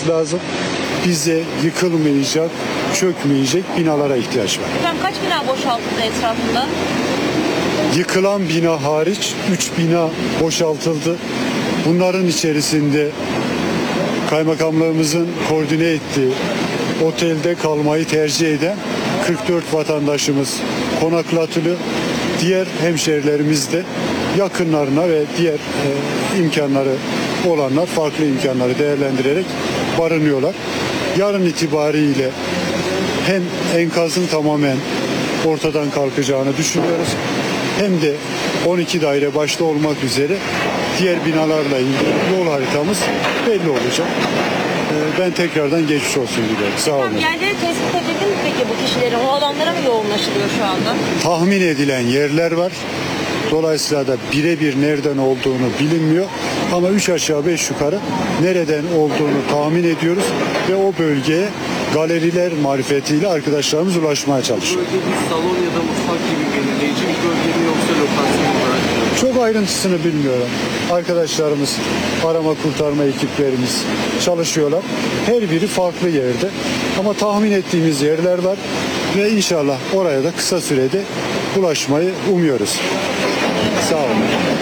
olması lazım. Bize yıkılmayacak, çökmeyecek binalara ihtiyaç var. Hocam kaç bina boşaltıldı etrafında? Yıkılan bina hariç 3 bina boşaltıldı. Bunların içerisinde kaymakamlığımızın koordine ettiği otelde kalmayı tercih eden 44 vatandaşımız konaklatılı. Diğer hemşehrilerimiz de yakınlarına ve diğer imkanları olanlar farklı imkanları değerlendirerek barınıyorlar. Yarın itibariyle hem enkazın tamamen ortadan kalkacağını düşünüyoruz, hem de 12 daire başta olmak üzere diğer binalarla ilgili yol haritamız belli olacak. Ben tekrardan geçmiş olsun diliyorum. Sağ olun. Yerleri tespit edildi mi peki bu kişilerin? O alanlara mı yoğunlaşılıyor şu anda? Tahmin edilen yerler var. Dolayısıyla da birebir nereden olduğunu bilinmiyor. Ama 3 aşağı 5 yukarı nereden olduğunu tahmin ediyoruz ve o bölgeye galeriler marifetiyle arkadaşlarımız ulaşmaya çalışıyor. Bölge bir salon ya da mutfak gibi belirleyici bir bölge mi yoksa lokasyon olarak? Çok ayrıntısını bilmiyorum. Arkadaşlarımız, arama kurtarma ekiplerimiz çalışıyorlar. Her biri farklı yerde. Ama tahmin ettiğimiz yerler var ve inşallah oraya da kısa sürede ulaşmayı umuyoruz. Sağ olun.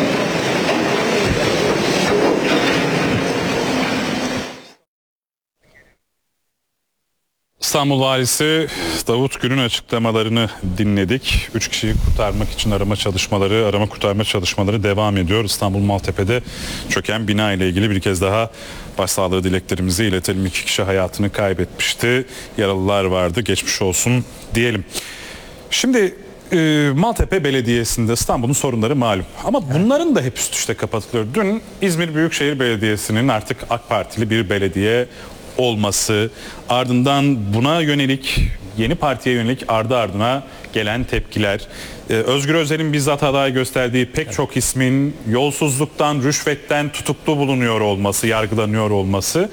İstanbul Valisi Davut Gül'ün açıklamalarını dinledik. 3 kişiyi kurtarmak için arama kurtarma çalışmaları devam ediyor. İstanbul Maltepe'de çöken bina ile ilgili bir kez daha başsağlığı dileklerimizi iletelim. 2 kişi hayatını kaybetmişti. Yaralılar vardı. Geçmiş olsun diyelim. Şimdi Maltepe Belediyesi'nde İstanbul'un sorunları malum. Ama bunların da hep üst üste kapatılıyor. Dün İzmir Büyükşehir Belediyesi'nin artık AK Partili bir belediye olması, ardından buna yönelik, yeni partiye yönelik ardı ardına gelen tepkiler, Özgür Özel'in bizzat aday gösterdiği pek çok ismin yolsuzluktan, rüşvetten tutuklu bulunuyor olması, yargılanıyor olması,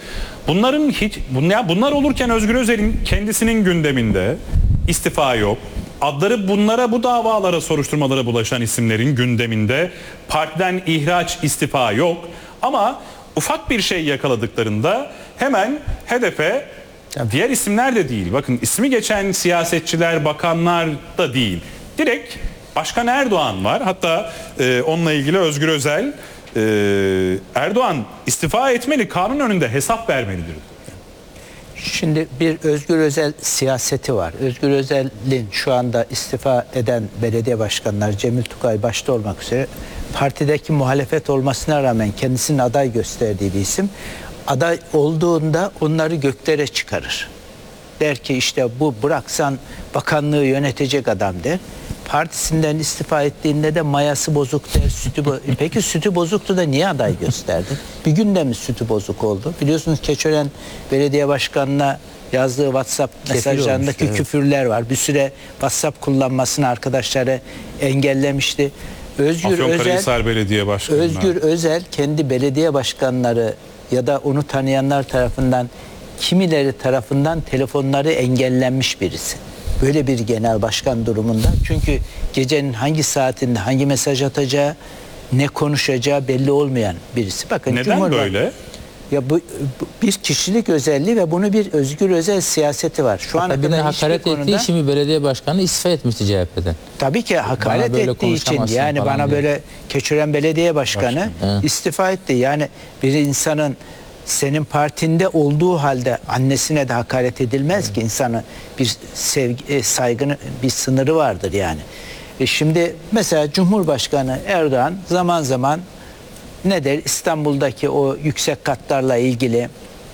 bunlar olurken Özgür Özel'in kendisinin gündeminde istifa yok. Adları bu davalara, soruşturmalara bulaşan isimlerin gündeminde partiden ihraç, istifa yok. Ama ufak bir şey yakaladıklarında hemen hedefe diğer isimler de değil. Bakın ismi geçen siyasetçiler, bakanlar da değil. Direkt Başkan Erdoğan var. Hatta onunla ilgili Özgür Özel, Erdoğan istifa etmeli, kanun önünde hesap vermelidir. Şimdi bir Özgür Özel siyaseti var. Özgür Özel'in şu anda istifa eden belediye başkanları Cemil Tukay başta olmak üzere partideki muhalefet olmasına rağmen kendisinin aday gösterdiği bir isim. Aday olduğunda onları göklere çıkarır. Der ki işte bu bıraksan bakanlığı yönetecek adam der. Partisinden istifa ettiğinde de mayası bozuk der. Peki sütü bozuktu da niye aday gösterdi? Bir günde mi sütü bozuk oldu? Biliyorsunuz Keçiören Belediye Başkanı'na yazdığı WhatsApp mesajlarındaki küfürler var. Bir süre WhatsApp kullanmasını arkadaşları engellemişti. Afyonkarahisar Belediye Başkanı'na. Özgür Özel kendi belediye başkanları ya da onu tanıyanlar tarafından, kimileri tarafından telefonları engellenmiş birisi. Böyle bir genel başkan durumunda. Çünkü gecenin hangi saatinde hangi mesaj atacağı, ne konuşacağı belli olmayan birisi. Bakın neden böyle? Ya bu bir kişilik özelliği ve bunu bir Özgür Özel siyaseti var. Şu ana kadar hakaret ettiği için bir belediye başkanı istifa etmişti CHP'den. Tabii ki hakaret ettiği için yani bana diye. Böyle Keçiören Belediye Başkanı istifa etti. Yani bir insanın senin partinde olduğu halde annesine de hakaret edilmez ki, insanın bir sevgi, saygının bir sınırı vardır yani. Şimdi mesela Cumhurbaşkanı Erdoğan zaman zaman ne der? İstanbul'daki o yüksek katlarla ilgili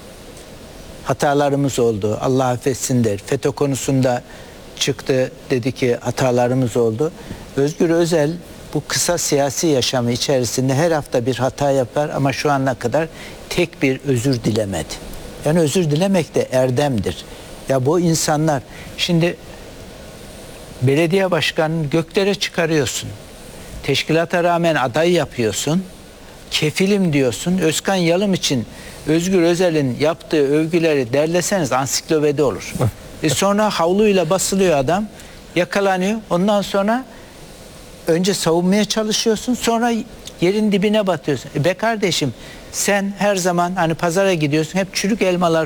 hatalarımız oldu, Allah affetsin der. FETÖ konusunda çıktı, dedi ki hatalarımız oldu. Özgür Özel bu kısa siyasi yaşamı içerisinde her hafta bir hata yapar ama şu ana kadar tek bir özür dilemedi. Yani özür dilemek de erdemdir. Ya bu insanlar şimdi belediye başkanını göklere çıkarıyorsun. Teşkilata rağmen aday yapıyorsun. Kefilim diyorsun. Özkan Yalım için Özgür Özel'in yaptığı övgüleri derleseniz ansiklopedi olur. Sonra havluyla basılıyor adam. Yakalanıyor. Ondan sonra önce savunmaya çalışıyorsun. Sonra yerin dibine batıyorsun. Be kardeşim sen her zaman hani pazara gidiyorsun. Hep çürük elmalar